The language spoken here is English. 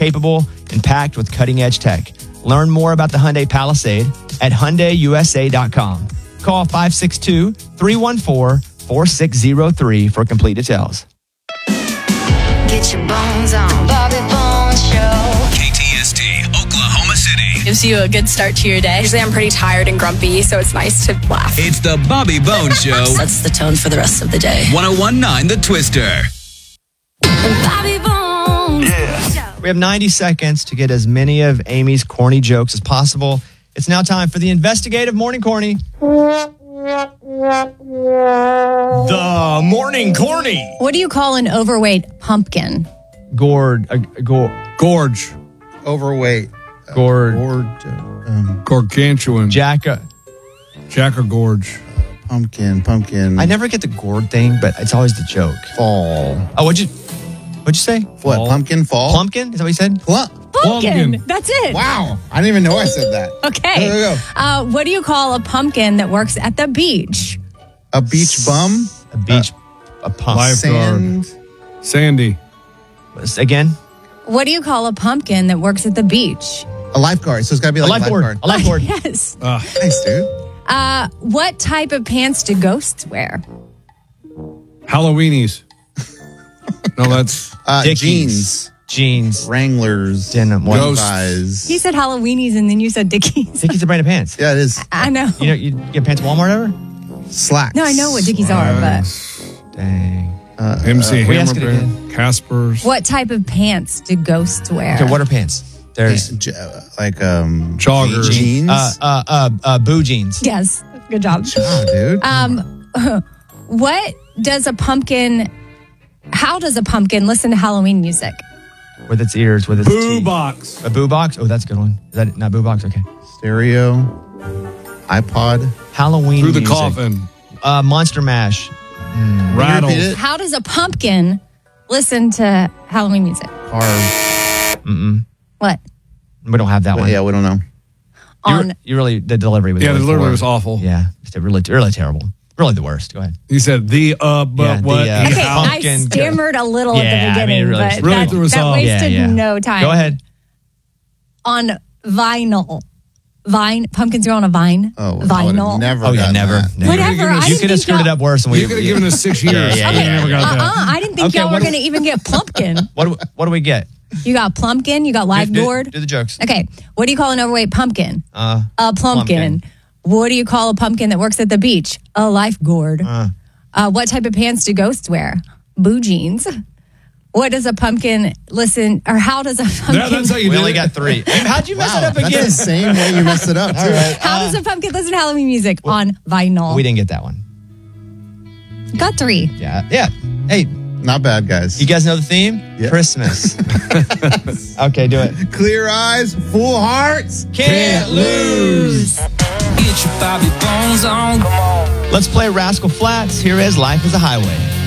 capable and packed with cutting-edge tech. Learn more about the Hyundai Palisade at HyundaiUSA.com. Call 562-314-4603 for complete details. Get your bones on. Bobby Bones Show. KTST, Oklahoma City. Gives you a good start to your day. Usually I'm pretty tired and grumpy, so it's nice to laugh. It's the Bobby Bones Show. Sets the tone for the rest of the day. 101.9 The Twister. Bobby Bones. Yeah. We have 90 seconds to get as many of Amy's corny jokes as possible. It's now time for the investigative morning corny. The morning corny. What do you call an overweight pumpkin? Gorge. Overweight. Gargantuan. Jacker Gorge. Pumpkin. I never get the gourd thing, but it's always the joke. Fall. Oh, what'd you say? What? Fall. Pumpkin fall? Plumpkin? Is that what you said? Pumpkin. That's it. Wow. I didn't even know I said that. Okay. There we go. What do you call a pumpkin that works at the beach? A beach bum? A beach. A pump. Lifeguard. Sand? Sandy. Again? What do you call a pumpkin that works at the beach? A lifeguard. So it's got to be like a lifeguard. A lifeguard. Yes. Nice, dude. What type of pants do ghosts wear? Halloweenies. No, that's Dickies. Jeans. Wranglers. Denim. Ghosts. Levi's. He said Halloweenies and then you said Dickies. Dickies a brand of pants. Yeah, it is. I know. You know, you get pants at Walmart ever? Slacks. No, I know what Dickies are, but Dang. MC we ask it Hammer again. Casper's. what type of pants do ghosts wear? Okay, what are pants? There's Joggers. jeans. boo jeans. Yes. Good job. Oh, dude. How does a pumpkin listen to Halloween music? With its ears, with its Boo teeth. box. A boo box? Oh, that's a good one. Is that not boo box? Okay. Stereo. iPod. Halloween Through the music. coffin. Monster Mash. Rattle. Repeat it. How does a pumpkin listen to Halloween music? Car. What? We don't have that one. Yeah, we don't know. You really, the delivery was Yeah, the really delivery poor. was awful. Yeah, it's really terrible. Really the worst. Go ahead. He said but Yeah, what? Okay, I Pumpkin. stammered a little at Yeah, the I mean, beginning, it really- but really that, threw us that off. wasted Yeah. no time. Go ahead. On vinyl. Pumpkins are on a vine. Oh, I vinyl. would've never. Oh, yeah, gotten never. that. never. Whatever. I You didn't could have think screwed it y'all- up worse than we You could have given us 6 years. Yeah, We never got that. I didn't think Okay, y'all were what going to even get Plumpkin. What do we get? You got Plumpkin. You got Live Do Gourd. the jokes. Okay. What do you call an overweight pumpkin? Uh, A plumpkin. What do you call a pumpkin that works at the beach? A life gourd. What type of pants do ghosts wear? Boo jeans. What does a pumpkin listen, or how does a pumpkin... That's how you we did only it. got 3. How'd you mess it up That's again? the same way you messed it up, too. All right. How does a pumpkin listen to Halloween music? On vinyl. We didn't get that one. Got 3. Yeah. Hey, Not bad, guys. you guys know the theme? Yeah. Christmas. Okay, do it. Clear eyes, full hearts. Can't lose. Get your Bobby Bones on. Let's play Rascal Flats. Here is Life is a Highway.